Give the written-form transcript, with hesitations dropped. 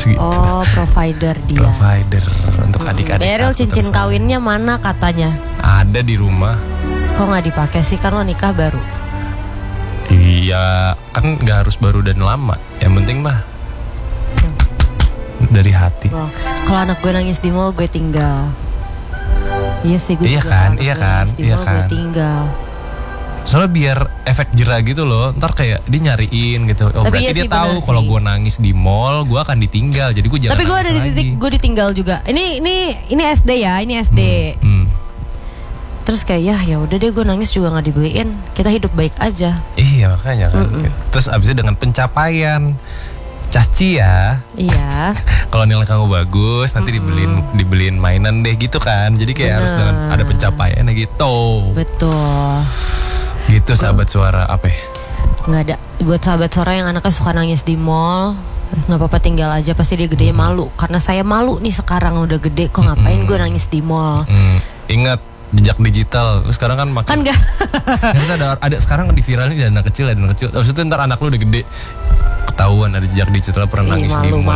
gitu. Oh, provider dia. Provider untuk adik-adik. Beryl aku cincin terserah. kawinnya mana katanya? Ada di rumah. Kok nggak dipakai sih? Kan lo nikah baru. Iya, kan nggak harus baru dan lama. Yang penting mah dari hati. Oh, kalau anak gue nangis di mall gue tinggal. Iya sih gue Iya juga kan, kalau anak iya gue kan, nangis di iya mall gue kan. tinggal. Soalnya biar efek jera gitu loh. Ntar kayak dia nyariin gitu. Oh Tapi berarti iya dia sih, tahu bener kalau sih. gue nangis di mall, gue akan ditinggal. Jadi gue jangan. Tapi gue ada di nangis titik lagi. gue ditinggal juga. Ini SD ya, ini SD. Terus kayak ya udah deh gue nangis juga nggak dibeliin. Kita hidup baik aja. Iya makanya kan. Terus abisnya dengan pencapaian. Casci ya. Iya. Kalau nilai kamu bagus, nanti dibeliin mainan deh gitu kan. Jadi kayak harus dengan ada pencapaiannya gitu. Betul. Gitu sahabat suara apa? Ya? Nggak ada. Buat sahabat suara yang anaknya suka nangis di mall, nggak apa-apa tinggal aja. Pasti dia gede malu. Karena saya malu nih sekarang udah gede. Kok ngapain gue nangis di mall? Ingat jejak digital. Terus sekarang kan makin. Kan nggak. Terus ada sekarang di viral ini ada anak kecil. Terus itu ntar anak lu udah gede. Ketahuan ada jejak digital pernah nangis di mall